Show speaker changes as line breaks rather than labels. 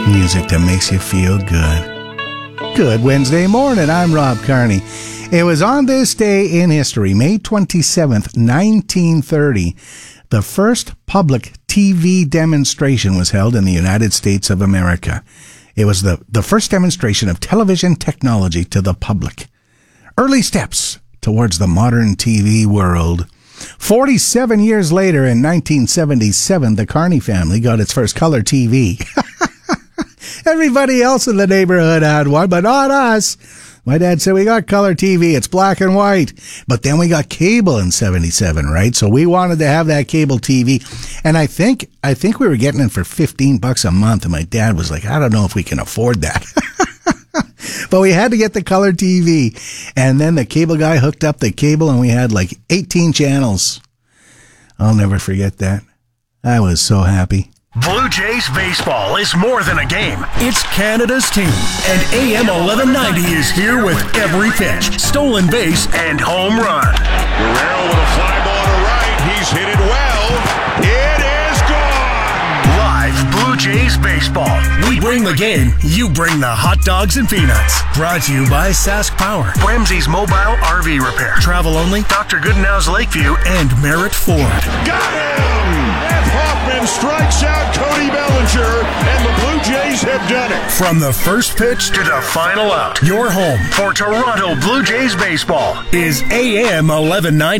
Music that makes you feel good. Good Wednesday morning. I'm Rob Carney. It was on this day in history, May 27th, 1930, the first public TV demonstration was held in the United States of America. It was the first demonstration of television technology to the public. Early steps towards the modern TV world. 47 years later, in 1977, the Carney family got its first color TV. Everybody else in the neighborhood had one, but not us. My dad said, we got color TV. It's black and white. But then we got cable in 77, right? So we wanted to have that cable TV. And I think we were getting it for $15 a month. And my dad was like, I don't know if we can afford that. But we had to get the color TV. And then the cable guy hooked up the cable and we had like 18 channels. I'll never forget that. I was so happy.
Blue Jays baseball is more than a game. It's Canada's team. And AM 1190 is here with every pitch, stolen base, and home run.
Guerrero with a fly ball to right. He's hit it well. It is gone.
Live Blue Jays baseball. We bring the game. You bring the hot dogs and peanuts. Brought to you by Sask Power, Ramsey's Mobile RV Repair, Travel Only, Dr. Goodenow's Lakeview, and Merritt Ford.
Got him! F. Hoffman strikes out Cody Bellinger, and the Blue Jays have done it.
From the first pitch to the final out, your home for Toronto Blue Jays baseball is AM 1190.